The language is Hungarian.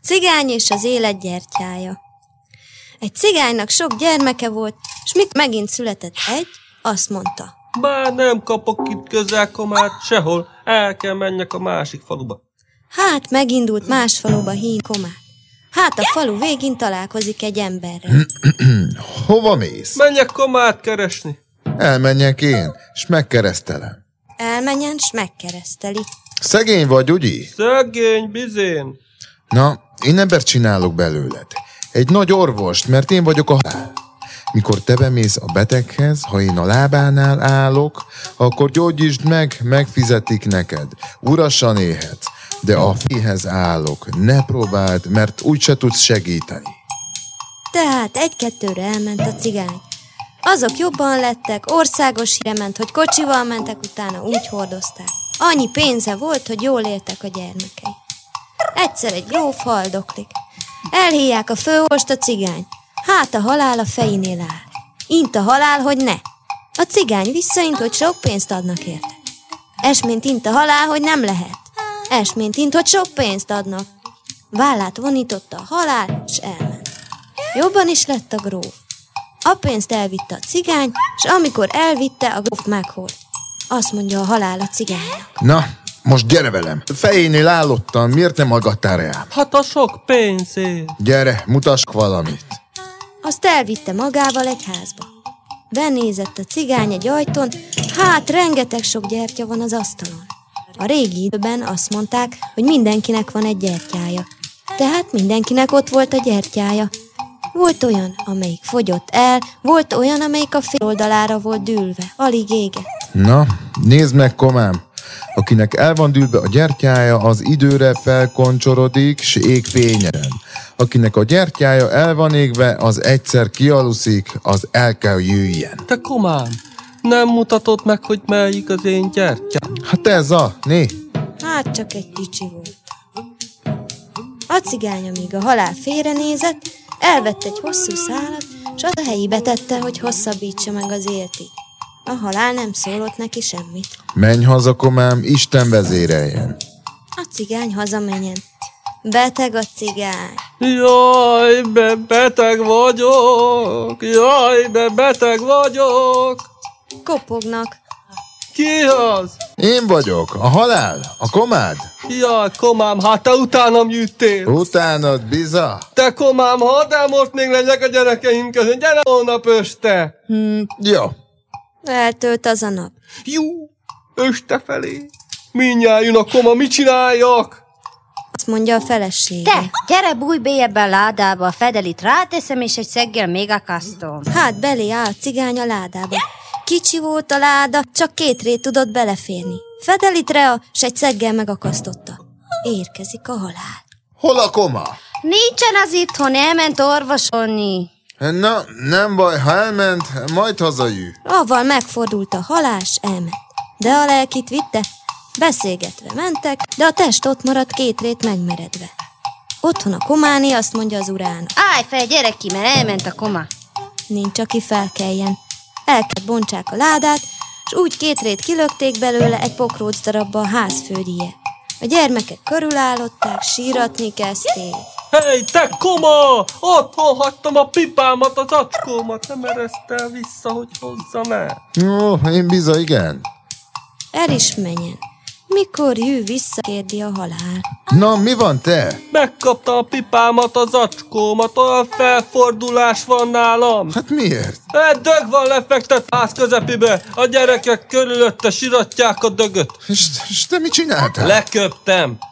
cigány és az élet gyertyája. Egy cigánynak sok gyermeke volt, s mikor megint született egy, azt mondta: Már nem kapok itt közel komát sehol, el kell menjek a másik faluba. Hát megindult más faluba hín komát. Hát a falu végén találkozik egy emberrel. Hova mész? Menjek komát keresni. Elmenjek én, s megkeresztelem. Elmenjen, s megkereszteli. Szegény vagy, ugye? Szegény, bizén. Na, én embert csinálok belőled. Egy nagy orvost, mert én vagyok a halál. Mikor te bemész a beteghez, ha én a lábánál állok, akkor gyógyítsd meg, megfizetik neked. Urasan élhetsz, de a féhez állok. Ne próbáld, mert úgyse tudsz segíteni. Tehát egy-kettőre elment a cigány. Azok jobban lettek, országos híre ment, hogy kocsival mentek, utána úgy hordozták. Annyi pénze volt, hogy jól éltek a gyermekei. Egyszer egy gróf haldoklik. Elhívják a főorvost, a cigány. Hát a halál a fejénél áll. Int a halál, hogy ne. A cigány visszaint, hogy sok pénzt adnak érte. Esmént int a halál, hogy nem lehet. Esmént int, hogy sok pénzt adnak. Vállát vonította a halál, s elment. Jobban is lett a gróf. A pénzt elvitte a cigány, és amikor elvitte, a gróf meghalt. Azt mondja a halál a cigánynak: Na, most gyere velem. Fejénél állottam, miért nem hallgattál rám? Hát a sok pénzért. Gyere, mutass valamit. Azt elvitte magával egy házba. Benézett a cigány egy ajtón, hát rengeteg sok gyertya van az asztalon. A régi időben azt mondták, hogy mindenkinek van egy gyertyája. Tehát mindenkinek ott volt a gyertyája. Volt olyan, amelyik fogyott el, volt olyan, amelyik a fél oldalára volt dűlve, alig égett. Na, nézd meg, komám. Akinek el van dűlve a gyertyája, az időre felkoncsorodik, s ég fényen. Akinek a gyertyája el van égve, az egyszer kialuszik, az el kell jöjjen. Te komám, nem mutatod meg, hogy melyik az én gyertyám? Hát ez a, né? Hát csak egy kicsi volt. A cigány, amíg a halál félrenézett, elvett egy hosszú szálat, s az a helyébe tette, hogy hosszabbítsa meg az életét. A halál nem szólott neki semmit. Menj haza, komám, Isten vezéreljen. A cigány hazamenjen. Beteg a cigány. Jaj, de beteg vagyok! Jaj, de beteg vagyok! Kopognak. Ki az? Én vagyok, a halál, a komád. Jaj, komám, hát te utánam jöttél. Utánad, biza. Te komám, hadd el most még legyek a gyerekeim között. Gyere holnap este. Jó. Eltölt az a nap. Jó, este felé. Mindjárt jön a koma, mit csináljak? Azt mondja a felesége. Te, gyere, bújj bélyebbe a ládába, a fedelit ráteszem, és egy szeggel még akasztom. Hát belé áll a cigány a ládába. Kicsi volt a láda, csak 2 rét tudott beleférni. Fedelitre s egy szeggel megakasztotta. Érkezik a halál. Hol a koma? Nincsen az itthon, elment orvosolni. Na, nem baj, ha elment, majd hazajű. Avval megfordult a halál, s elment. De a lelkit vitte. Beszélgetve mentek, de a test ott maradt 2 rét megmeredve. Otthon a kománé azt mondja az urának: Állj fel, gyere ki, mert elment a koma. Nincs, aki felkeljen. Elkelt bontsák a ládát, s úgy 2 rét kilökték belőle egy pokróc darabba a ház földjéje. A gyermekek körülállották, síratni kezdték. Hey, te koma! Otthon hagytam a pipámat, az acskómat. Nem eresztel vissza, hogy hozzam el. Jó, én biza, igen. El is menjen. Mikor jő vissza, kérdi a halál. Na, mi van te? Megkaptam a pipámat, az acskómat, olyan felfordulás van nálam. Hát miért? Egy dög van lefektet ház közepébe, a gyerekek körülötte siratják a dögöt. És te mit csináltál? Leköptem.